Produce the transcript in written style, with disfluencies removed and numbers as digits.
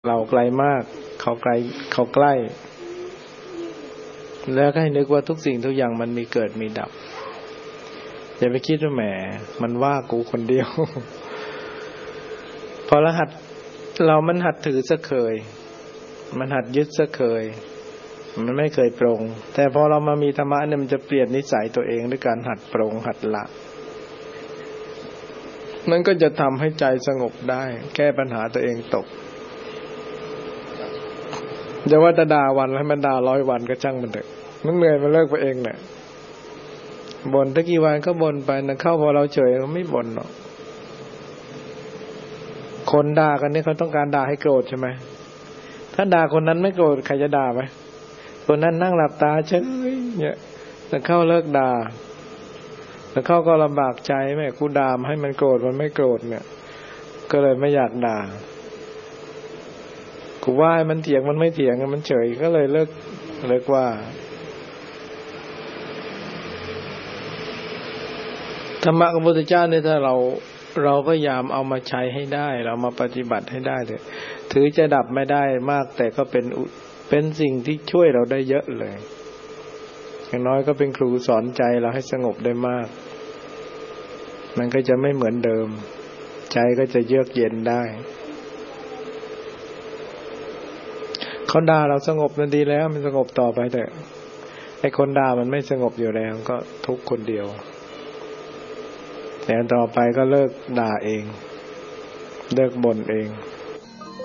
เราไกลมากเขาไกลเขาใกล้แล้วให้นึกว่าทุกสิ่งทุกอย่างมันมีเกิดมีดับอย่าไปคิดว่าแหมมันว่ากูคนเดียวพอเราหัดถือซะเคยมันหัดยึดซะเคยมันไม่เคยปรงแต่พอเรามามีธรรมะเนี่ยมันจะเปลี่ยนนิสัยตัวเองด้วยการหัดปรงหัดละมันก็จะทำให้ใจสงบได้แก้ปัญหาตัวเองตกอย่าว่าจะด่าวันให้มันด่า100 วันก็ช่างมันเถอะมันเหนื่อยมันเลิกไปเองแหละบ่นตะกี้วันก็บ่นไปนะเข้าพอเราเฉยก็ไม่บ่นหรอกคนด่ากันนี่เขาต้องการด่าให้โกรธใช่ไหมถ้าด่าคนนั้นไม่โกรธใครจะด่าไหมคนนั้นนั่งหลับตาเฉยเนี่ยแต่เข้าเลิกด่าแล้วเขาก็ลำบากใจแม่กูด่าให้มันโกรธมันไม่โกรธเนี่ยก็เลยไม่อยากด่ากูว่าให้มันเถียงมันไม่เถียงมันเฉยก็เลยเลิกว่าธรรมะของพระพุทธเจ้าเนี่ยถ้าเราพยายามเอามาใช้ให้ได้เรามาปฏิบัติให้ได้เลยถือจะดับไม่ได้มากแต่ก็เป็นสิ่งที่ช่วยเราได้เยอะเลยอย่างน้อยก็เป็นครูสอนใจเราให้สงบได้มากมันก็จะไม่เหมือนเดิมใจก็จะเยือกเย็นได้เขาด่าเราสงบนั่นดีแล้วมันสงบต่อไปแต่ไอ้คนด่ามันไม่สงบอยู่แล้วก็ทุกข์คนเดียวแต่ต่อไปก็เลิกด่าเองเลิกบ่นเอง